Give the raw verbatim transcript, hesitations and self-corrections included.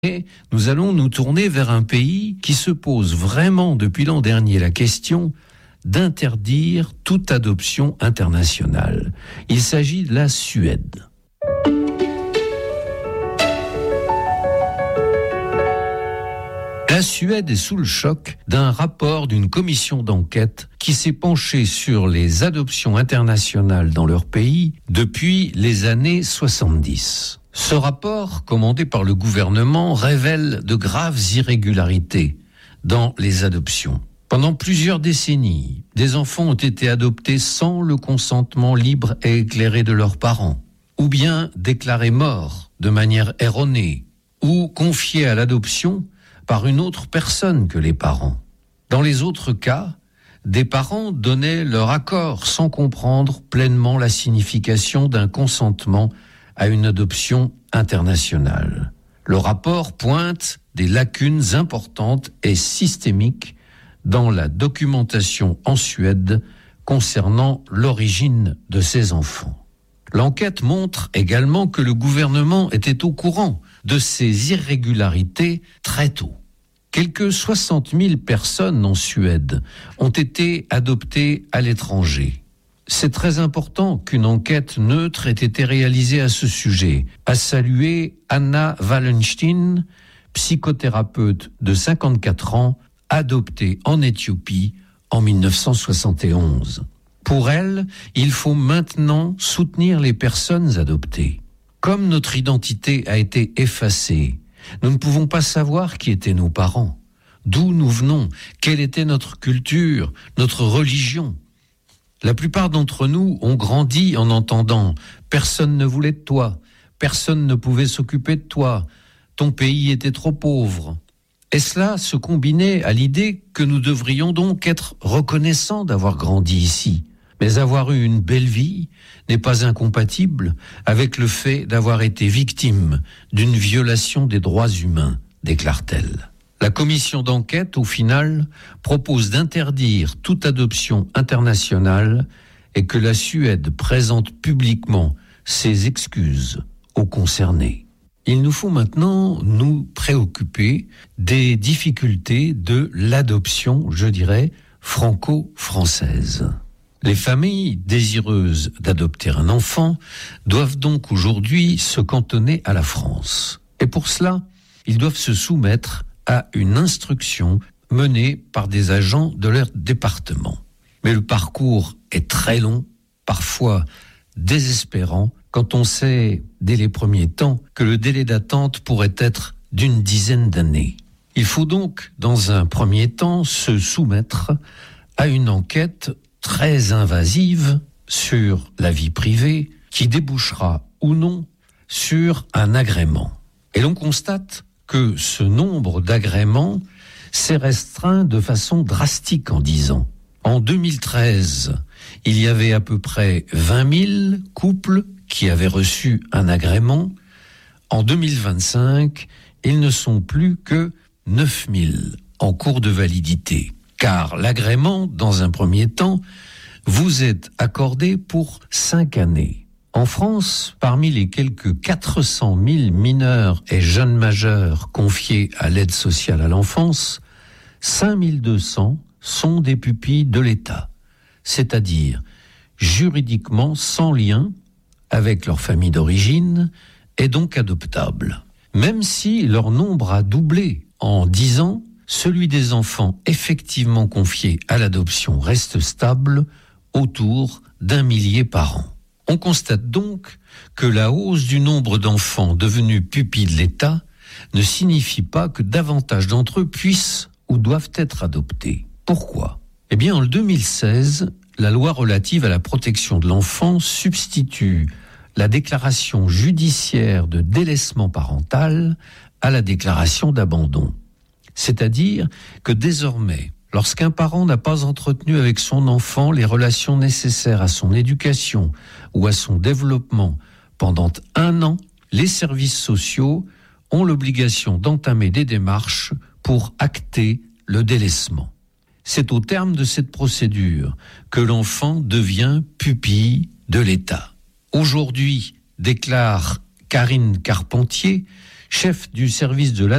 Et nous allons nous tourner vers un pays qui se pose vraiment depuis l'an dernier la question d'interdire toute adoption internationale. Il s'agit de la Suède. La Suède est sous le choc d'un rapport d'une commission d'enquête qui s'est penchée sur les adoptions internationales dans leur pays depuis les années soixante-dix. Ce rapport, commandé par le gouvernement, révèle de graves irrégularités dans les adoptions. Pendant plusieurs décennies, des enfants ont été adoptés sans le consentement libre et éclairé de leurs parents, ou bien déclarés morts de manière erronée, ou confiés à l'adoption par une autre personne que les parents. Dans les autres cas, des parents donnaient leur accord sans comprendre pleinement la signification d'un consentement à une adoption internationale. Le rapport pointe des lacunes importantes et systémiques dans la documentation en Suède concernant l'origine de ces enfants. L'enquête montre également que le gouvernement était au courant de ces irrégularités très tôt. Quelques soixante mille personnes en Suède ont été adoptées à l'étranger. C'est très important qu'une enquête neutre ait été réalisée à ce sujet, a salué Anna Wallenstein, psychothérapeute de cinquante-quatre ans, adoptée en Éthiopie en dix-neuf cent soixante et onze. Pour elle, il faut maintenant soutenir les personnes adoptées. Comme notre identité a été effacée, nous ne pouvons pas savoir qui étaient nos parents, d'où nous venons, quelle était notre culture, notre religion. La plupart d'entre nous ont grandi en entendant « personne ne voulait de toi, personne ne pouvait s'occuper de toi, ton pays était trop pauvre ». Et cela se combinait à l'idée que nous devrions donc être reconnaissants d'avoir grandi ici. Mais avoir eu une belle vie n'est pas incompatible avec le fait d'avoir été victime d'une violation des droits humains, déclare-t-elle. La commission d'enquête, au final, propose d'interdire toute adoption internationale et que la Suède présente publiquement ses excuses aux concernés. Il nous faut maintenant nous préoccuper des difficultés de l'adoption, je dirais, franco-française. Les familles désireuses d'adopter un enfant doivent donc aujourd'hui se cantonner à la France. Et pour cela, ils doivent se soumettre à une instruction menée par des agents de leur département. Mais le parcours est très long, parfois désespérant, quand on sait, dès les premiers temps, que le délai d'attente pourrait être d'une dizaine d'années. Il faut donc, dans un premier temps, se soumettre à une enquête très invasive sur la vie privée qui débouchera ou non sur un agrément. Et l'on constate que ce nombre d'agréments s'est restreint de façon drastique en dix ans. En deux mille treize, il y avait à peu près vingt mille couples qui avaient reçu un agrément. En deux mille vingt-cinq, ils ne sont plus que neuf mille en cours de validité. Car l'agrément, dans un premier temps, vous est accordé pour cinq années. En France, parmi les quelques quatre cent mille mineurs et jeunes majeurs confiés à l'aide sociale à l'enfance, cinq mille deux cents sont des pupilles de l'État, c'est-à-dire juridiquement sans lien avec leur famille d'origine et donc adoptables. Même si leur nombre a doublé en dix ans, celui des enfants effectivement confiés à l'adoption reste stable, autour d'un millier par an. On constate donc que la hausse du nombre d'enfants devenus pupilles de l'État ne signifie pas que davantage d'entre eux puissent ou doivent être adoptés. Pourquoi ? Eh bien, en deux mille seize, la loi relative à la protection de l'enfant substitue la déclaration judiciaire de délaissement parental à la déclaration d'abandon. C'est-à-dire que désormais, lorsqu'un parent n'a pas entretenu avec son enfant les relations nécessaires à son éducation ou à son développement pendant un an, les services sociaux ont l'obligation d'entamer des démarches pour acter le délaissement. C'est au terme de cette procédure que l'enfant devient pupille de l'État. Aujourd'hui, déclare Karine Carpentier, chef du service de